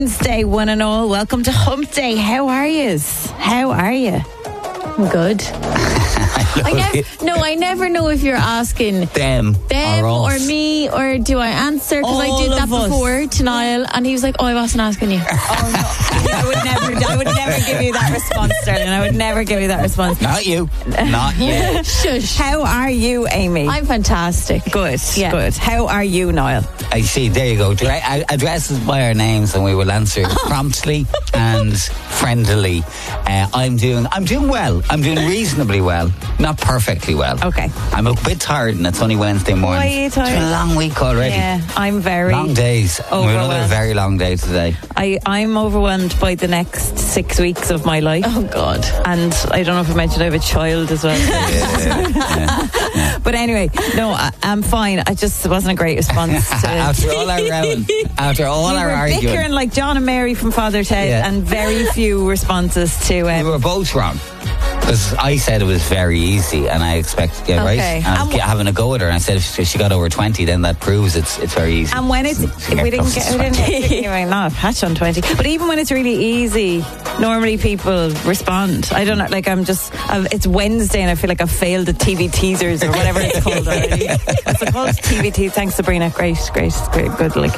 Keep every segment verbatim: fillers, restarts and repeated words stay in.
Wednesday, one and all. Welcome to Hump Day. How are you? How are you? Good. I never, no, I never know if you're asking them, them or, or me, or do I answer? Because I did that of us. before to Niall, and he was like, "Oh, I wasn't asking you." Oh no, I would never. I would never give you that response, darling. I would never give you that response. Not you. Not you. Shush. How are you, Amy? I'm fantastic. Good. Yeah. Good. How are you, Niall? I see. There you go. Dre- address us by our names, and we will answer promptly and friendlily. Uh, I'm doing. I'm doing well. I'm doing reasonably well. Not perfectly well. Okay. I'm a bit tired, and it's only Wednesday morning. Why are you tired? It's been a long week already. Yeah, I'm very Long days. We have another overwhelmed. very long day today. I, I'm overwhelmed by the next six weeks of my life. Oh God. And I don't know if I mentioned I have a child as well. Yeah, yeah, yeah. But anyway, no, I, I'm fine. I just wasn't a great response to After all our rowing, after all we our were arguing, bickering like John and Mary from Father Ted, Yeah. and very few responses to we um, were both wrong. Because I said it was very easy, and I expected to get right. Okay. And I was And w- having a go at her, and I said if she got over twenty, then that proves it's it's very easy. And when it's, She we didn't close get, to we didn't twenty. get, anyway, not a patch on twenty. But even when it's really easy, normally people respond. I don't know, like I'm just, I've, it's Wednesday and I feel like I've failed at T V teasers or whatever it's called already. What's it called? T V teasers. Thanks, Sabrina. Great, great, great, good. Like,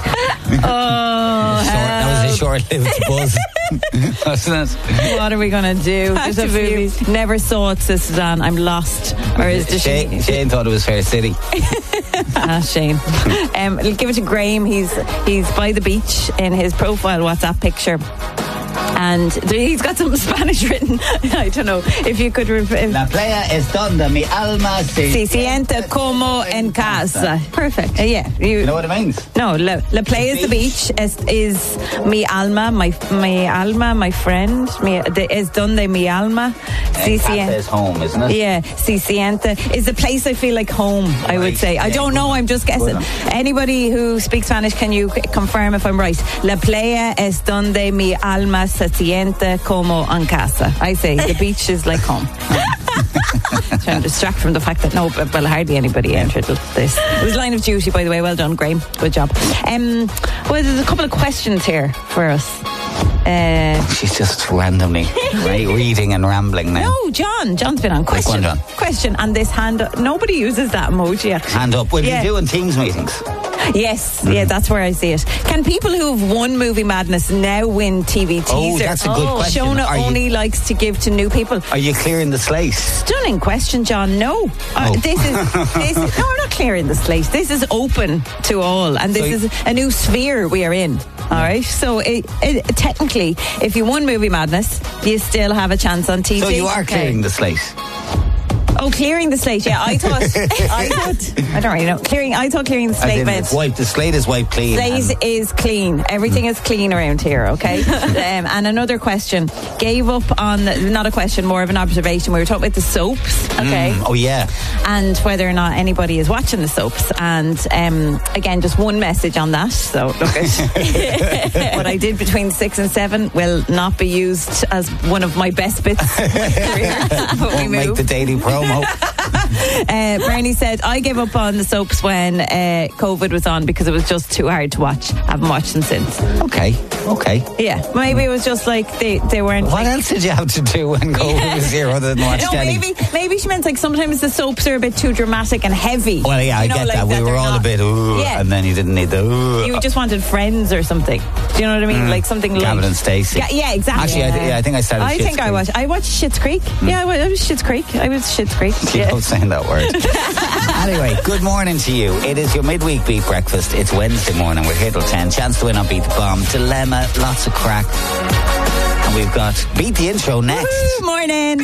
oh, Short, that was a short-lived buzz, wasn't it? what are we going to do? Back There's to a few- movies. Never saw it, Sister Dan. I'm lost. Or is the Shane, Shane thought it was Fair City. Ah, Shane. Um, I'll give it to Graham. He's he's by the beach in his profile WhatsApp picture. And he's got some Spanish written. I don't know if you could. Re- La playa es donde mi alma se Se siente como en casa. Perfect. Uh, yeah. You, You know what it means? no, la, la playa is the beach. Es, is mi alma, my mi alma, my friend. Mi, de, es donde mi alma. Se And casa siente. is home, isn't it? Yeah, si siente is the place I feel like home, I would Right. say. I Yeah, don't good know, one. I'm just guessing. Good Anybody who speaks Spanish, can you c- confirm if I'm right? La playa es donde mi alma se siente como en casa. I say the beach is like home. Trying to distract from the fact that no, but- well, hardly anybody entered this. It was Line of Duty, by the way. Well done, Graham. Good job. Um, well, there's a couple of questions here for us. Uh, She's just randomly right, reading and rambling now. no, John. John's been on question. Go on, John. Question, and this hand. Nobody uses that emoji actually. Hand up. When Yeah. you do in Teams meetings. Yes, yeah, that's where I see it. Can people who have won Movie Madness now win T V teaser? Oh, that's a good question. Shona Are you- only likes to give to new people. Are you clearing the slate? Stunning question, John. No, uh, Oh. this is this. Is, no, I'm not clearing the slate. This is open to all, and this So you- is a new sphere we are in. All right. So it, it, technically, if you won Movie Madness, you still have a chance on T V. So you are clearing the slate. Oh, clearing the slate. Yeah, I thought. I thought. I don't really know. Clearing. I thought clearing the As slate in, meant. it's wiped. The slate is wiped clean. Slate and- is clean. Everything is clean around here, okay? um, and another question. Gave up on, not a question, more of an observation. We were talking about the soaps, okay? Mm, oh yeah. And whether or not anybody is watching the soaps. And um, again, just one message on that. So look at what I did between six and seven will not be used as one of my best bits of my career. But we Won't make move. the daily promo. Uh, Bernie said, I gave up on the soaps when uh, COVID was on because it was just too hard to watch. Haven't watched them since. Okay. Okay. Yeah, maybe it was just like they, they weren't. What like, else did you have to do when COVID was here other than watch no, telly? maybe maybe she meant like sometimes the soaps are a bit too dramatic and heavy. Well, yeah, I You know, get like that. We were they're all not- a bit ooh, Yeah. and then you didn't need the ooh. You just wanted Friends or something. Do you know what I mean? Like something like Gavin and Stacey. Yeah, yeah, exactly. Actually, I, th- yeah, I think I started. I Schitt's think I Creek. watched. I watched Schitt's Creek. Yeah, I wa- I was Schitt's Creek. I was Schitt's Creek. Keep Yeah. on saying that word. Anyway, good morning to you. It is your midweek beat breakfast. It's Wednesday morning. We're here till ten. Chance to win on Beat the Bomb. Dilemma. Lots of crack. And we've got Beat the Intro next. Morning.